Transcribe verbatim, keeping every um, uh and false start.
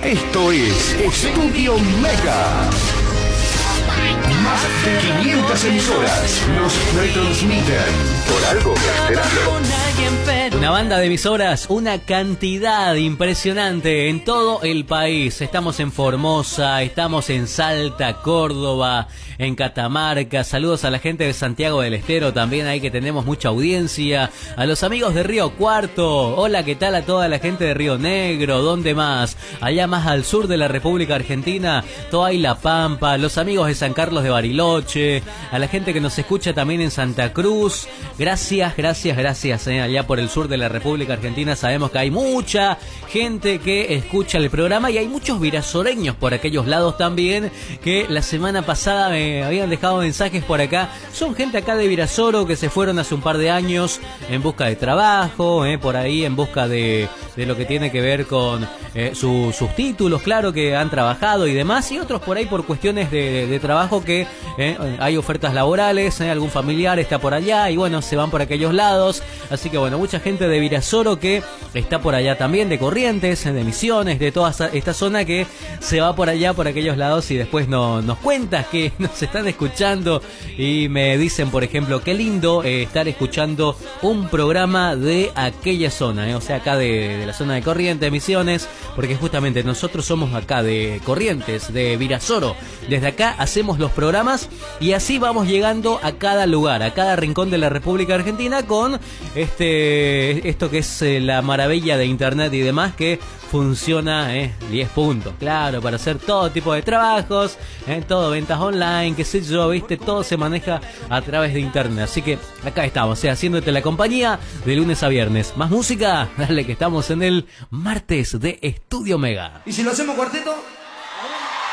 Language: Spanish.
Esto es Estudio Mega. Más de quinientas emisoras nos retransmiten. Por algo me esperaron. Una banda de emisoras, una cantidad impresionante en todo el país. Estamos en Formosa, estamos en Salta, Córdoba, en Catamarca. Saludos a la gente de Santiago del Estero también, ahí que tenemos mucha audiencia. A los amigos de Río Cuarto. Hola, ¿qué tal a toda la gente de Río Negro? ¿Dónde más? Allá más al sur de la República Argentina, Toay La Pampa. Los amigos de San Carlos de Bariloche. A la gente que nos escucha también en Santa Cruz. Gracias, gracias, gracias. Eh, allá por el sur de la República Argentina sabemos que hay mucha gente que escucha el programa y hay muchos virasoreños por aquellos lados también que la semana pasada me habían dejado mensajes por acá. Son gente acá de Virasoro que se fueron hace un par de años en busca de trabajo, eh, por ahí en busca de, de lo que tiene que ver con eh, su, sus títulos, claro, que han trabajado y demás, y otros por ahí por cuestiones de, de, de trabajo que eh, hay ofertas laborales, eh, algún familiar está por allá y bueno, se van por aquellos lados. Así que bueno, mucha gente de Virasoro que está por allá también, de Corrientes, de Misiones, de toda esta zona que se va por allá, por aquellos lados y después no, nos cuentas que nos están escuchando y me dicen, por ejemplo, qué lindo eh, estar escuchando un programa de aquella zona, eh, o sea, acá de, de la zona de Corrientes, Misiones, porque justamente nosotros somos acá de Corrientes, de Virasoro. Desde acá hacemos los programas y así vamos llegando a cada lugar, a cada rincón de la República Argentina con este esto que es eh, la maravilla de internet y demás, que funciona eh, diez puntos, claro, para hacer todo tipo de trabajos, eh, todo ventas online, qué sé yo, viste, todo se maneja a través de internet. Así que acá estamos, eh, haciéndote la compañía de lunes a viernes. Más música, dale que estamos en el martes de Estudio Mega. ¿Y si lo hacemos cuarteto?